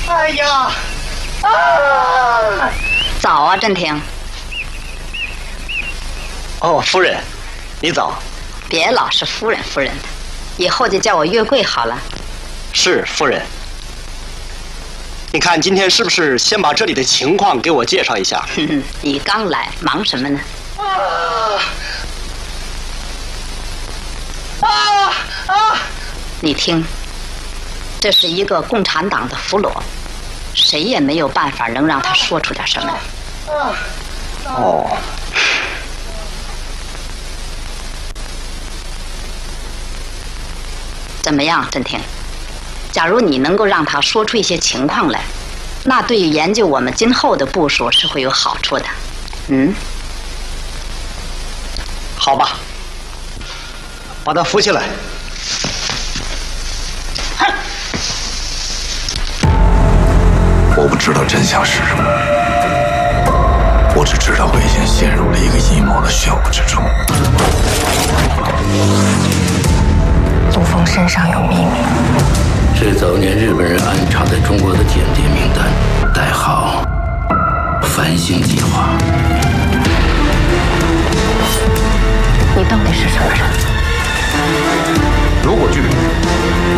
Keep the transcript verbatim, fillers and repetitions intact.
哎呀！啊！ 早啊，振廷。 哦，夫人，你早。 别老是夫人夫人的，以后就叫我月桂好了。 是夫人。你看今天是不是先把这里的情况给我介绍一下？ 哼哼，你刚来，忙什么呢？ 啊啊啊！ 你听，这是一个共产党的俘虏，谁也没有办法能让他说出点什么来。 啊哦。 怎么样，振廷？假如你能够让他说出一些情况来，那对于研究我们今后的部署是会有好处的。嗯， 好吧，把他扶起来。 我不知道真相是什么，我只知道我已经陷入了一个阴谋的漩涡之中。 陆枫身上有秘密， 是早年日本人安插在中国的间谍名单，代号“繁星计划”。 你到底是什么人？ 如果具备